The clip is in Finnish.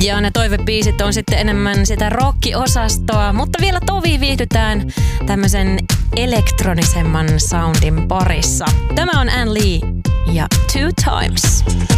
Ja ne toivebiisit on sitten enemmän sitä rock-osastoa, mutta vielä tovi viihdytään tämmöisen elektronisemman soundin parissa. Tämä on Ann Lee ja Two Times.